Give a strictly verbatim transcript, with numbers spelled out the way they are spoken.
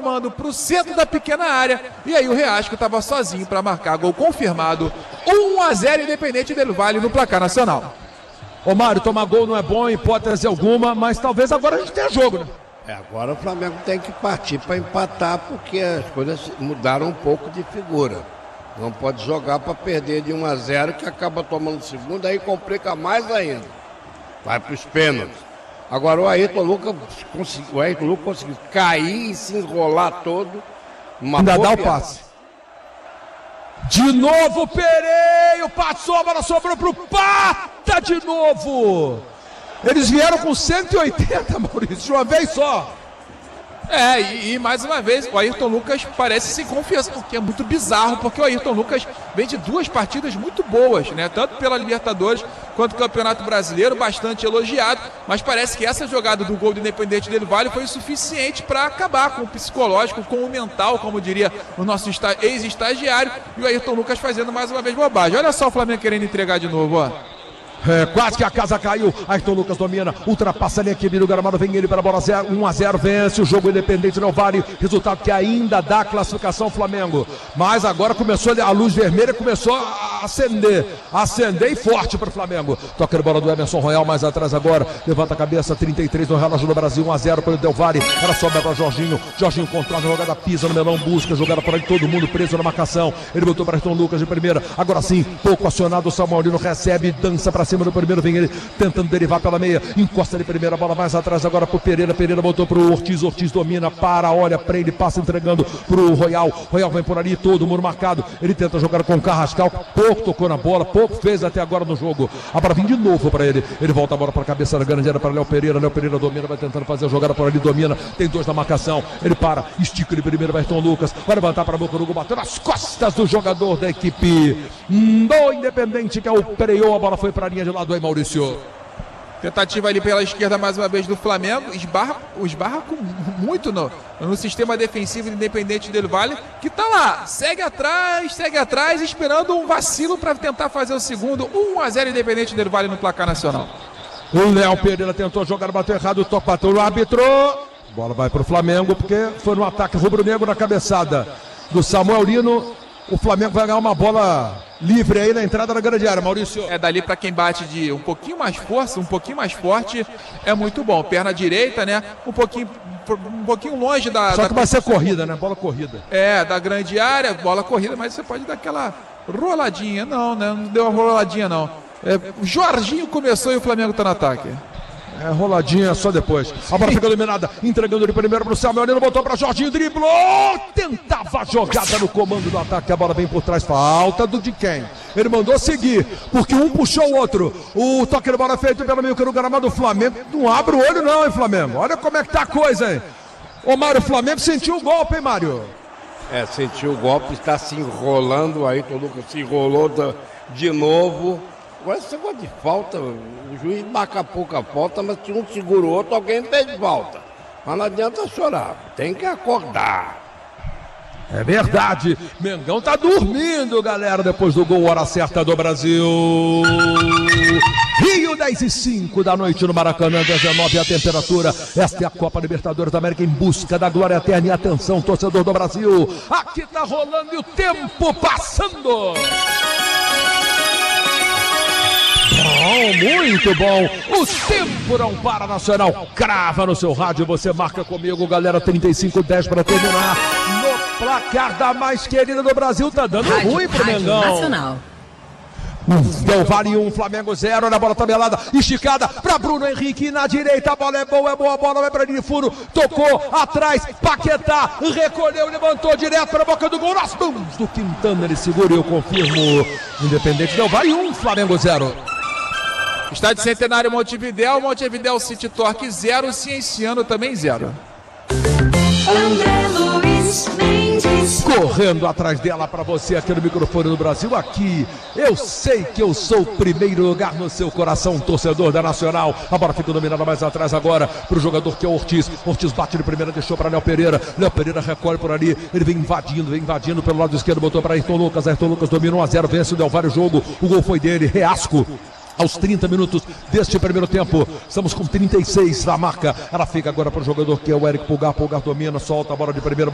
comando para o centro da pequena área. E aí o Reasco estava sozinho para marcar gol confirmado. um a zero Independente Del Valle no placar nacional. Ô Mário, tomar gol não é bom em hipótese alguma, mas talvez agora a gente tenha jogo, né? É, agora o Flamengo tem que partir para empatar, porque as coisas mudaram um pouco de figura. Não pode jogar para perder de um a zero, que acaba tomando segundo, aí complica mais ainda. Vai para os pênaltis. Agora o Ayrton Lucas conseguiu, o Ayrton Lucas conseguiu cair e se enrolar todo. Ainda dá o passe. De novo Pereio, passou, a bola sobrou pro Pata de novo. Eles vieram com cento e oitenta, Maurício, de uma vez só. É, e, e mais uma vez, o Ayrton Lucas parece sem confiança, o que é muito bizarro, porque o Ayrton Lucas vem de duas partidas muito boas, né? Tanto pela Libertadores quanto Campeonato Brasileiro, bastante elogiado, mas parece que essa jogada do gol do Independente Del Valle foi suficiente para acabar com o psicológico, com o mental, como diria o nosso ex-estagiário, e o Ayrton Lucas fazendo mais uma vez bobagem. Olha só o Flamengo querendo entregar de novo, ó. É, quase que a casa caiu. Ayrton Lucas domina, ultrapassa a linha aqui do Gramado, vem ele para a bola zero, um a zero, vence o jogo. Independente Del Valle, resultado que ainda dá classificação Flamengo. Mas agora começou a luz vermelha, começou a acender, acender e forte para o Flamengo. Toca a bola do Emerson Royal, mais atrás agora, levanta a cabeça, trinta e três no relógio do Brasil, um a zero para o Del Valle. Ela sobe para Jorginho, Jorginho controla a jogada, pisa no melão, busca, jogada para todo mundo preso na marcação. Ele botou para Ayrton Lucas de primeira, agora sim, pouco acionado, o Samuelino recebe, dança para cima do primeiro, vem ele tentando derivar pela meia, encosta de primeira, bola mais atrás agora pro Pereira, Pereira botou pro Ortiz, Ortiz domina, para, olha, prende, passa entregando pro Royal, Royal vem por ali, todo mundo marcado, ele tenta jogar com o Carrascal, pouco tocou na bola, pouco fez até agora no jogo, a bola vem de novo para ele, ele volta a bola para a cabeça da grande área para Léo Pereira, Léo Pereira domina, vai tentando fazer a jogada por ali, domina, tem dois na marcação, ele para, estica de primeira, vai Ayrton Lucas, vai levantar para a boca do gol, bateu nas costas do jogador da equipe do Independente, que é o Pereio, a bola foi para a linha de lado aí, Maurício. Tentativa ali pela esquerda mais uma vez do Flamengo, esbarra, esbarra com muito no, no sistema defensivo do Independente Del Valle, que tá lá, segue atrás, segue atrás, esperando um vacilo para tentar fazer o segundo. um a zero Independente Del Valle no placar nacional. O Léo Pereira tentou jogar, bateu errado, toca bateu o árbitro. Bola vai para o Flamengo, porque foi no ataque rubro-negro na cabeçada do Samuel Lino. O Flamengo vai ganhar uma bola livre aí na entrada da grande área, Maurício. É, dali para quem bate de um pouquinho mais força, um pouquinho mais forte, é muito bom. Perna direita, né? Um pouquinho, um pouquinho longe da... Só da... que vai ser corrida, né? Bola corrida. É, da grande área, bola corrida, mas você pode dar aquela roladinha. Não, né? Não deu uma roladinha, não. É, o Jorginho começou e o Flamengo tá no ataque. É, roladinha só depois. A bola fica dominada, entregando de primeiro para o Samuel Lino, botou para Jorginho, driblou, tentava a jogada no comando do ataque, a bola vem por trás, falta do de quem? Ele mandou seguir, porque um puxou o outro. O toque de bola feito pelo meio que no Gramado do Flamengo. Não abre o olho não, hein, Flamengo? Olha como é que tá a coisa, hein? Ô, Mário, o Flamengo sentiu o golpe, hein, Mário? É, sentiu o golpe, está se enrolando aí, o Lucas se enrolou de novo. Agora esse negócio de falta, o juiz marca pouca falta, mas se um segura o outro, alguém fez falta. Mas não adianta chorar, tem que acordar. É verdade, Mengão tá dormindo, galera, depois do gol, hora certa do Brasil. Rio, dez e cinco da noite no Maracanã, dezenove a temperatura. Esta é a Copa Libertadores da América em busca da glória eterna. E atenção, torcedor do Brasil, aqui tá rolando e o tempo passando. Bom, muito bom. O tempo não para, Nacional. Crava no seu rádio, você marca comigo, galera. Trinta e cinco dez para terminar. No placar da mais querida do Brasil, tá dando rádio, ruim pro rádio Mengão. Nacional. Del Valle um, Flamengo zero, na bola tabelada, esticada para Bruno Henrique na direita, a bola é boa, é boa, a bola vai para linha de fundo, tocou atrás, Paquetá, recolheu, levantou direto para a boca do gol, nas mãos do Quintana, ele segura e eu confirmo. Independente Del Valle um, Flamengo zero. Estádio Centenário Montevidéu, Montevidéu City Torque zero, Cienciano também zero. André Luiz Mendes. Correndo atrás dela para você aqui no microfone do Brasil, aqui eu sei que eu sou o primeiro lugar no seu coração, torcedor da Nacional. A bola fica dominada mais atrás agora para o jogador que é o Ortiz. Ortiz bate de primeira, deixou para Léo Pereira. Léo Pereira recolhe por ali, ele vem invadindo, vem invadindo pelo lado esquerdo, botou para Ayrton Lucas. Ayrton Lucas domina um a zero, vence o Del Valle o jogo. O gol foi dele, Reasco. Aos trinta minutos deste primeiro tempo, estamos com trinta e seis na marca. Ela fica agora para o jogador que é o Eric Pulgar. Pulgar domina, solta a bola de primeira.